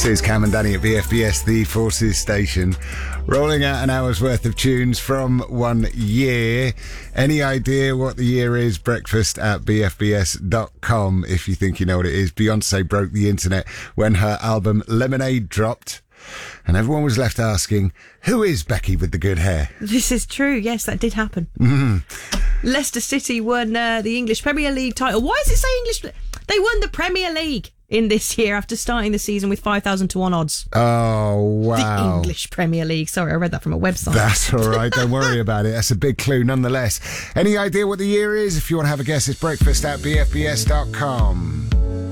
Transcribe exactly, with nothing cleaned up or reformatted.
This is Cam and Danny at B F B S, the Forces Station, rolling out an hour's worth of tunes from one year. Any idea what the year is? Breakfast at b f b s dot com if you think you know what it is. Beyonce broke the internet when her album Lemonade dropped, and everyone was left asking, who is Becky with the good hair? This is true. Yes, that did happen. Mm. Leicester City won uh, the English Premier League title. Why does it say English? They won the Premier League in this year after starting the season with five thousand to one odds. Oh, wow. The English Premier League. Sorry, I read that from a website. That's all right. Don't worry about it. That's a big clue nonetheless. Any idea what the year is? If you want to have a guess, it's breakfast at b f b s dot com.